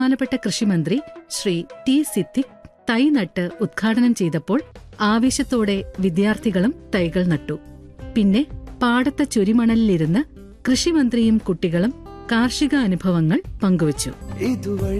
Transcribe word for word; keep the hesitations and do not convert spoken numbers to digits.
ബഹുമാനപ്പെട്ട കൃഷിമന്ത്രി ശ്രീ ടി സിദ്ദിഖ് തൈ നട്ട് ഉദ്ഘാടനം ചെയ്തപ്പോൾ ആവേശത്തോടെ വിദ്യാർത്ഥികളും തൈകൾ നട്ടു. പിന്നെ പാടത്തെ ചുരിമണലിലിരുന്ന് കൃഷിമന്ത്രിയും കുട്ടികളും കാർഷിക അനുഭവങ്ങൾ പങ്കുവച്ചു.